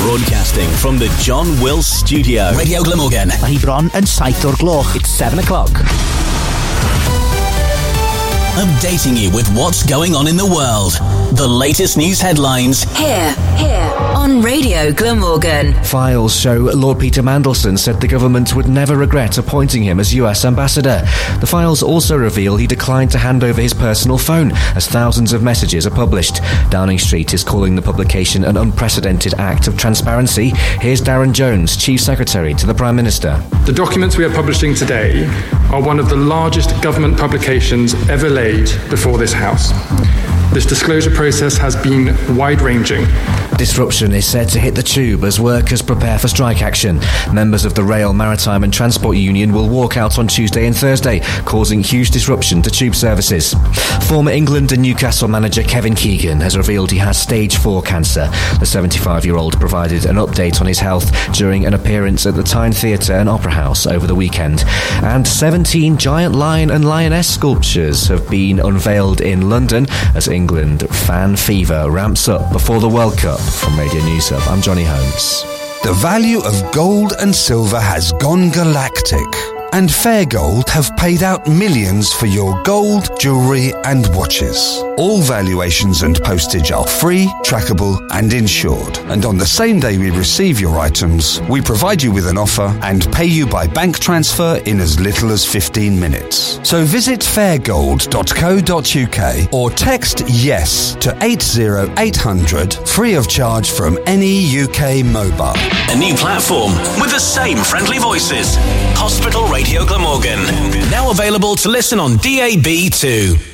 Broadcasting from the John Wills Studio. Radio Glamorgan. Mae hi bron yn 7 o'r gloch. It's 7 o'clock. Updating you with what's going on in the world. The latest news headlines. Here on Radio Glamorgan. Files show Lord Peter Mandelson said the government would never regret appointing him as US ambassador. The files also reveal he declined to hand over his personal phone as thousands of messages are published. Downing Street is calling the publication an unprecedented act of transparency. Here's Darren Jones, Chief Secretary to the Prime Minister. The documents we are publishing today are one of the largest government publications ever laid before this House. This disclosure process has been wide-ranging. Disruption is said to hit the tube as workers prepare for strike action. Members of the Rail, Maritime and Transport Union will walk out on Tuesday and Thursday, causing huge disruption to tube services. Former England and Newcastle manager Kevin Keegan has revealed he has stage 4 cancer. The 75-year-old provided an update on his health during an appearance at the Tyne Theatre and Opera House over the weekend. And 17 giant lion and lioness sculptures have been unveiled in London as England fan fever ramps up before the World Cup. From Radio News Hub, I'm Johnny Holmes. The value of gold and silver has gone galactic, and Fair Gold have paid out millions for your gold, jewellery and watches. All valuations and postage are free, trackable and insured. And on the same day we receive your items, we provide you with an offer and pay you by bank transfer in as little as 15 minutes. So visit fairgold.co.uk or text YES to 80800 free of charge from any UK mobile. A new platform with the same friendly voices. Hospital Radio Glamorgan. Now available to listen on DAB too.